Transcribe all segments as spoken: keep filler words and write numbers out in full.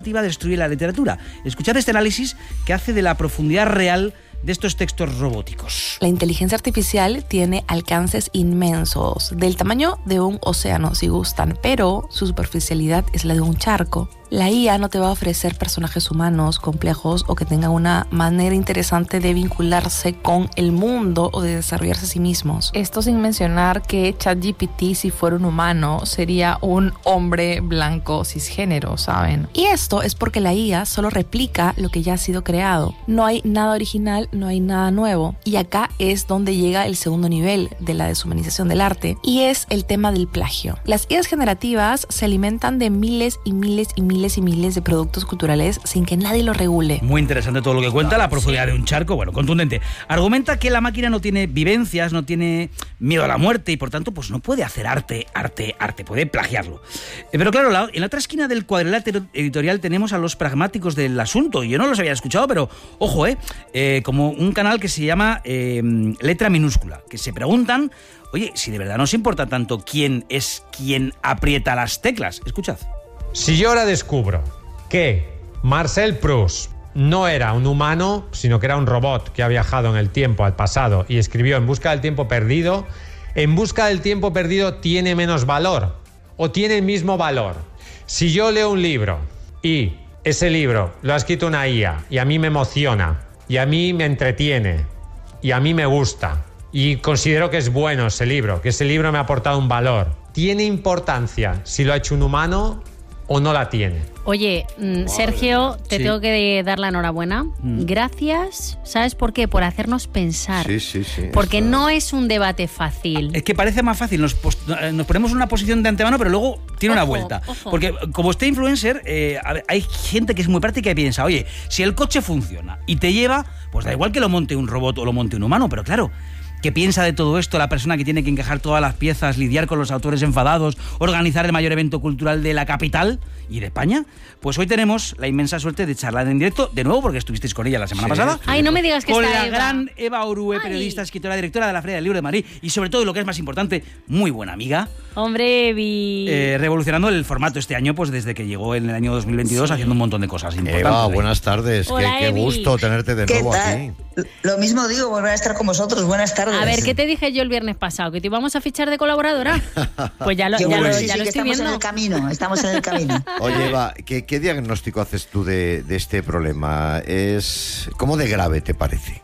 generativa destruye la literatura. Escuchad este análisis que hace de la profundidad real de estos textos robóticos. La inteligencia artificial tiene alcances inmensos, del tamaño de un océano si gustan, pero su superficialidad es la de un charco. La I A no te va a ofrecer personajes humanos complejos o que tengan una manera interesante de vincularse con el mundo o de desarrollarse a sí mismos. Esto sin mencionar que ChatGPT, si fuera un humano, sería un hombre blanco cisgénero, ¿saben? Y esto es porque la I A solo replica lo que ya ha sido creado. No hay nada original, no hay nada nuevo. Y acá es donde llega el segundo nivel de la deshumanización del arte, y es el tema del plagio. Las I As generativas se alimentan de miles y miles y miles y miles de productos culturales sin que nadie lo regule. Muy interesante todo lo que cuenta, la profundidad de un charco, bueno, contundente. Argumenta que la máquina no tiene vivencias, no tiene miedo a la muerte y por tanto pues no puede hacer arte, arte, arte, puede plagiarlo. Eh, pero claro, la, en la otra esquina del cuadrilátero editorial tenemos a los pragmáticos del asunto, y yo no los había escuchado, pero ojo, eh, eh como un canal que se llama eh, Letra Minúscula, que se preguntan, oye, si de verdad nos importa tanto quién es quien aprieta las teclas. Escuchad. Si yo ahora descubro que Marcel Proust no era un humano, sino que era un robot que ha viajado en el tiempo al pasado y escribió En busca del tiempo perdido, En busca del tiempo perdido tiene menos valor o tiene el mismo valor. Si yo leo un libro y ese libro lo ha escrito una I A y a mí me emociona y a mí me entretiene y a mí me gusta y considero que es bueno ese libro, que ese libro me ha aportado un valor, ¿tiene importancia si lo ha hecho un humano o no la tiene? Oye, Sergio, te sí. tengo que dar la enhorabuena. Mm. Gracias, ¿sabes por qué? Por hacernos pensar. Sí, sí, sí. Porque está... no es un debate fácil. Es que parece más fácil. Nos, post- nos ponemos en una posición de antemano, pero luego tiene ojo, una vuelta. Ojo. Porque como este influencer, eh, hay gente que es muy práctica y piensa, oye, si el coche funciona y te lleva, pues da igual que lo monte un robot o lo monte un humano, pero claro, ¿qué piensa de todo esto la persona que tiene que encajar todas las piezas, lidiar con los autores enfadados, organizar el mayor evento cultural de la capital y de España? Pues hoy tenemos la inmensa suerte de charlar en directo, de nuevo, porque estuvisteis con ella la semana sí, pasada. Ay, no me digas que con está la Eva. gran Eva Orue, periodista, escritora, directora de la Feria del Libro de Madrid y sobre todo, lo que es más importante, muy buena amiga. Hombre, Evi. Eh, revolucionando el formato este año, pues desde que llegó en el año dos mil veintidós, sí. haciendo un montón de cosas importantes. Eva, buenas tardes. Hola, qué, qué gusto tenerte de nuevo aquí. Lo mismo digo, volver a estar con vosotros. Buenas tardes. A ver, ¿qué te dije yo el viernes pasado? ¿Que te íbamos a fichar de colaboradora? Pues ya lo, ya bueno, lo, sí, ya sí, lo que estoy estamos viendo. en el camino, estamos en el camino. Oye, Eva, ¿qué, qué diagnóstico haces tú de, de este problema? Es ¿Cómo de grave te parece?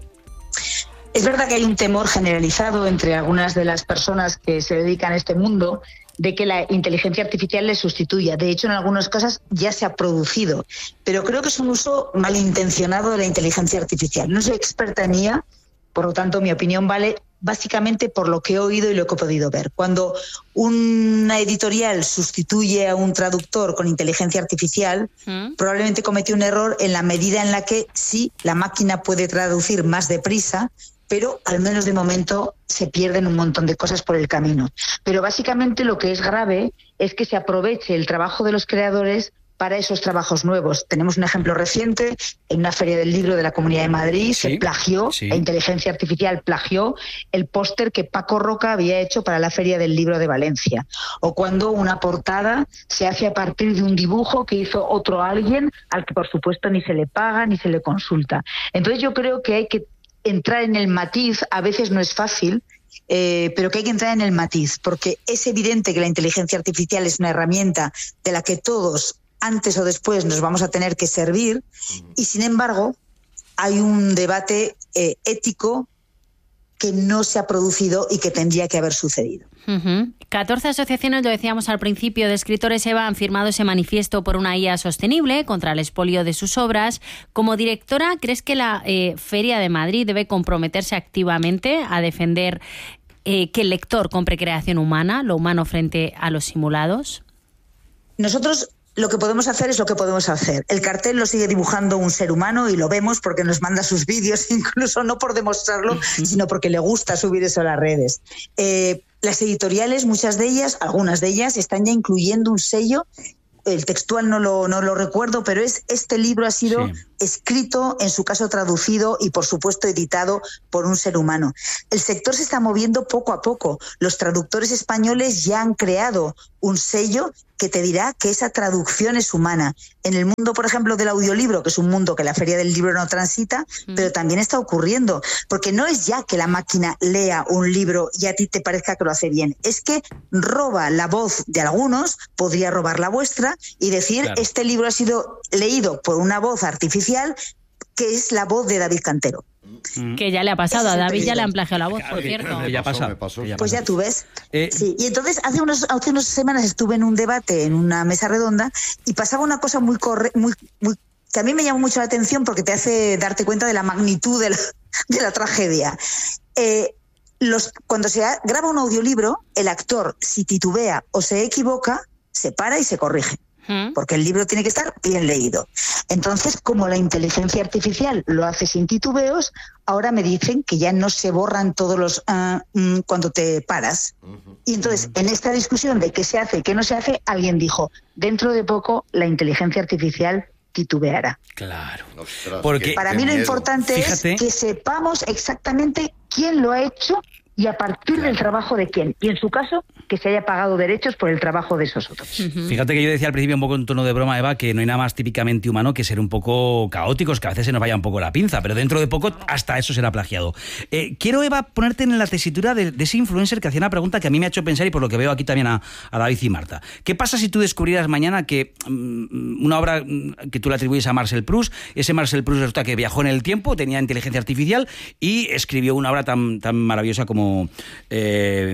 Es verdad que hay un temor generalizado entre algunas de las personas que se dedican a este mundo de que la inteligencia artificial le sustituya. De hecho, en algunas cosas ya se ha producido. Pero creo que es un uso malintencionado de la inteligencia artificial. No soy experta en I A, por lo tanto, mi opinión vale básicamente por lo que he oído y lo que he podido ver. Cuando una editorial sustituye a un traductor con inteligencia artificial, ¿Mm? probablemente cometió un error en la medida en la que sí, la máquina puede traducir más deprisa, pero al menos de momento se pierden un montón de cosas por el camino. Pero básicamente lo que es grave es que se aproveche el trabajo de los creadores para esos trabajos nuevos. Tenemos un ejemplo reciente, en una feria del libro de la Comunidad de Madrid, sí, se plagió, sí. la inteligencia artificial plagió el póster que Paco Roca había hecho para la Feria del Libro de Valencia. O cuando una portada se hace a partir de un dibujo que hizo otro alguien, al que por supuesto ni se le paga ni se le consulta. Entonces yo creo que hay que entrar en el matiz, a veces no es fácil, eh, pero que hay que entrar en el matiz, porque es evidente que la inteligencia artificial es una herramienta de la que todos, antes o después, nos vamos a tener que servir, y sin embargo hay un debate eh, ético que no se ha producido y que tendría que haber sucedido. Uh-huh. catorce asociaciones, lo decíamos al principio, de escritores, Eva, han firmado ese manifiesto por una I A sostenible contra el expolio de sus obras. Como directora, ¿crees que la eh, Feria de Madrid debe comprometerse activamente a defender eh, que el lector compre creación humana, lo humano frente a los simulados? Nosotros lo que podemos hacer es lo que podemos hacer. El cartel lo sigue dibujando un ser humano y lo vemos porque nos manda sus vídeos, incluso no por demostrarlo, sino porque le gusta subir eso a las redes. Eh, las editoriales, muchas de ellas, algunas de ellas, están ya incluyendo un sello. El textual no lo, no lo recuerdo, pero es este libro ha sido sí. escrito, en su caso traducido y, por supuesto, editado por un ser humano. El sector se está moviendo poco a poco. Los traductores españoles ya han creado un sello que te dirá que esa traducción es humana. En el mundo, por ejemplo, del audiolibro, que es un mundo que la Feria del Libro no transita, mm. pero también está ocurriendo, porque no es ya que la máquina lea un libro y a ti te parezca que lo hace bien, es que roba la voz de algunos, podría robar la vuestra y decir, claro, este libro ha sido leído por una voz artificial que es la voz de David Cantero. Que ya le ha pasado, a David ya le han plagiado la voz, por cierto. Que ya pasa. Pues ya tú ves. Eh, sí. Y entonces hace, unos, hace unas semanas estuve en un debate, en una mesa redonda, y pasaba una cosa muy, corre, muy, muy que a mí me llamó mucho la atención porque te hace darte cuenta de la magnitud de la, de la tragedia. Eh, los, cuando se ha, graba un audiolibro, el actor, si titubea o se equivoca, se para y se corrige. Porque el libro tiene que estar bien leído. Entonces, como la inteligencia artificial lo hace sin titubeos, ahora me dicen que ya no se borran todos los uh, mm, cuando te paras. Y entonces, en esta discusión de qué se hace y qué no se hace, alguien dijo, dentro de poco la inteligencia artificial titubeará. Claro. Ostras, porque para mí lo miedo. importante Fíjate. es que sepamos exactamente quién lo ha hecho y a partir claro. del trabajo de quién. Y en su caso, que se haya pagado derechos por el trabajo de esos otros. Uh-huh. Fíjate que yo decía al principio un poco en tono de broma, Eva, que no hay nada más típicamente humano que ser un poco caóticos, que a veces se nos vaya un poco la pinza, pero dentro de poco hasta eso será plagiado. Eh, quiero, Eva, ponerte en la tesitura de, de ese influencer que hacía una pregunta que a mí me ha hecho pensar y por lo que veo aquí también a, a David y Marta. ¿Qué pasa si tú descubrieras mañana que um, una obra que tú le atribuyes a Marcel Proust, ese Marcel Proust resulta que viajó en el tiempo, tenía inteligencia artificial y escribió una obra tan, tan maravillosa como... Eh,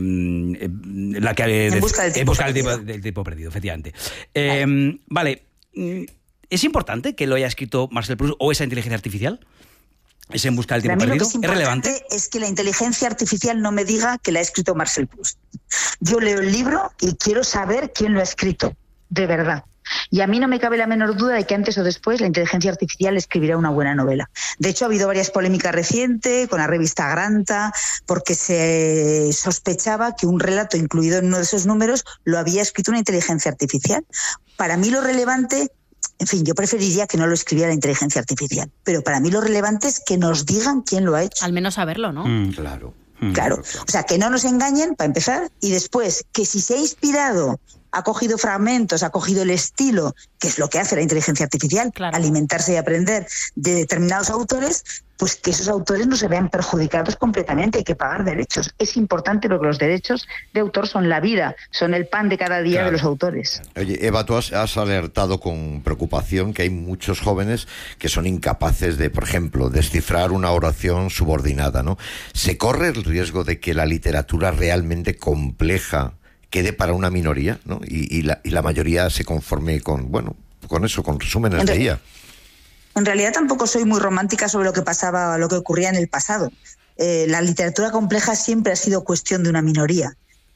la que en busca del tipo, busca del perdido. tipo, del tipo perdido, efectivamente. Eh, vale, ¿es importante que lo haya escrito Marcel Proust o esa inteligencia artificial? ¿Es en busca del tipo perdido? ¿Es relevante? Es que la inteligencia artificial no me diga que la ha escrito Marcel Proust. Yo leo el libro y quiero saber quién lo ha escrito, de verdad. Y a mí no me cabe la menor duda de que antes o después la inteligencia artificial escribirá una buena novela. De hecho, ha habido varias polémicas recientes con la revista Granta, porque se sospechaba que un relato incluido en uno de esos números lo había escrito una inteligencia artificial. Para mí lo relevante, en fin, yo preferiría que no lo escribiera la inteligencia artificial, pero para mí lo relevante es que nos digan quién lo ha hecho. Al menos saberlo, ¿no? Mm, claro. Mm, claro. claro. O sea, que no nos engañen, para empezar, y después, que si se ha inspirado... ha cogido fragmentos, ha cogido el estilo, que es lo que hace la inteligencia artificial, claro. alimentarse y aprender de determinados autores, pues que esos autores no se vean perjudicados completamente, hay que pagar derechos. Es importante porque los derechos de autor son la vida, son el pan de cada día claro. de los autores. Oye, Eva, tú has, has alertado con preocupación que hay muchos jóvenes que son incapaces de, por ejemplo, descifrar una oración subordinada, ¿no? ¿Se corre el riesgo de que la literatura realmente compleja quede para una minoría, ¿no? Y, y, la, y la mayoría se conforme con, bueno, con eso, con resúmenes de ella? En realidad tampoco soy muy romántica sobre lo que pasaba, lo que ocurría en el pasado. Eh, la literatura compleja siempre ha sido cuestión de una minoría.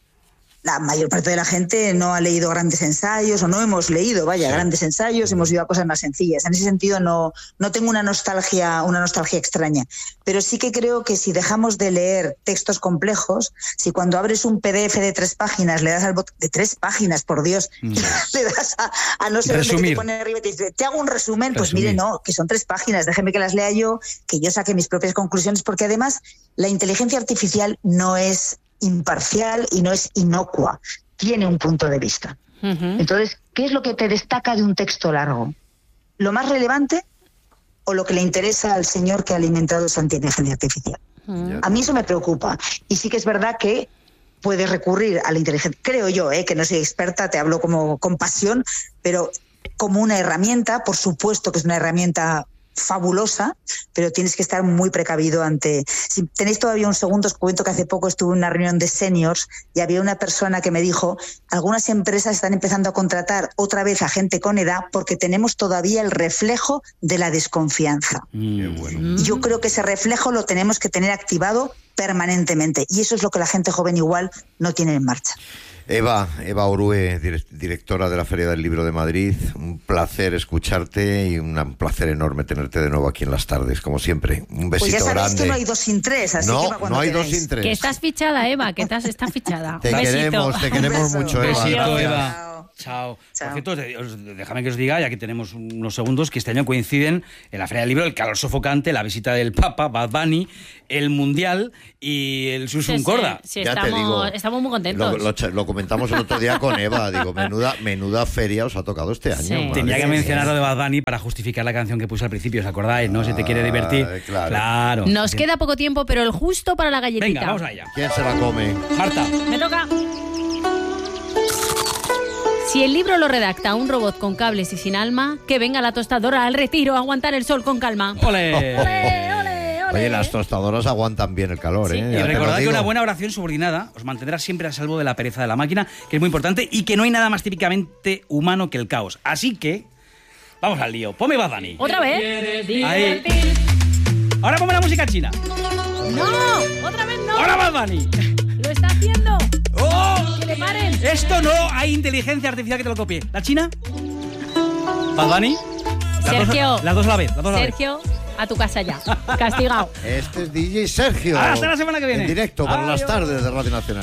La mayor parte de la gente no ha leído grandes ensayos, o no hemos leído, vaya, sí. grandes ensayos, hemos ido a cosas más sencillas. En ese sentido no, no tengo una nostalgia, una nostalgia extraña. Pero sí que creo que si dejamos de leer textos complejos, si cuando abres un P D F de tres páginas, le das al botón de tres páginas, por Dios, mm. le das a, a no sé dónde que te pone arriba y te dice, te hago un resumen, pues Resumir. mire, no, que son tres páginas, déjeme que las lea yo, que yo saque mis propias conclusiones, porque además la inteligencia artificial no es imparcial y no es inocua, tiene un punto de vista. Uh-huh. Entonces, ¿qué es lo que te destaca de un texto largo? ¿Lo más relevante o lo que le interesa al señor que ha alimentado esa inteligencia artificial? Uh-huh. A mí eso me preocupa. Y sí que es verdad que puedes recurrir a la inteligencia, creo yo, eh, que no soy experta, te hablo como con pasión, pero como una herramienta, por supuesto que es una herramienta fabulosa, pero tienes que estar muy precavido ante... Si tenéis todavía un segundo, os cuento que hace poco estuve en una reunión de seniors y había una persona que me dijo, algunas empresas están empezando a contratar otra vez a gente con edad porque tenemos todavía el reflejo de la desconfianza. Mm, bueno. Y yo creo que ese reflejo lo tenemos que tener activado permanentemente y eso es lo que la gente joven igual no tiene en marcha. Eva, Eva Orue, directora de la Feria del Libro de Madrid, un placer escucharte y un placer enorme tenerte de nuevo aquí en las tardes, como siempre. Un besito grande. Pues ya sabéis grande. que no hay dos sin tres, así no, que para cuando no hay queráis. dos sin tres. Que estás fichada, Eva, que estás, estás fichada. Te Un queremos, besito. te queremos mucho, Eva. Besito, Gracias. Eva. Chao. Chao. Por cierto, te- os- déjame que os diga, ya que tenemos unos segundos, que este año coinciden en la Feria del Libro el calor sofocante, la visita del Papa, Bad Bunny, el Mundial y el Susun Sí, Corda. sí, sí, Ya te estamos, digo, estamos muy contentos. Lo, lo cha- lo comentamos el otro día con Eva. Digo, menuda, menuda feria os ha tocado este año. Sí. madre Tenía que mía. mencionar lo de Bad Bunny para justificar la canción que puse al principio, ¿os acordáis? ¿No? Si te quiere divertir. Ah, claro. Claro. Nos Sí. queda poco tiempo, pero el justo para la galletita. Venga, vamos allá. ¿Quién se la come? Marta. Me toca. Si el libro lo redacta un robot con cables y sin alma, que venga la tostadora al retiro a aguantar el sol con calma. ¡Ole! ¡Ole, ole, ole! Oye, las tostadoras aguantan bien el calor, Sí. ¿eh? Y Ya te lo recordad que digo. una buena oración subordinada os mantendrá siempre a salvo de la pereza de la máquina, que es muy importante, y que no hay nada más típicamente humano que el caos. Así que, vamos al lío. Ponme Bad Bunny. ¿Otra vez? Ahí. Ahora ponme la música china. ¡No! ¡Otra vez no! ¡Ahora Bad Bunny! ¡Lo está haciendo! ¡Oh! ¡Que le paren! Esto no hay inteligencia artificial que te lo copie. ¿La china? ¿Bad Bunny? Las Sergio. Dos, las dos a la vez. Las dos a la vez. Sergio, a tu casa ya. Castigado. Este es D J Sergio. Hasta la semana que viene. En directo para las Adiós. tardes de Radio Nacional.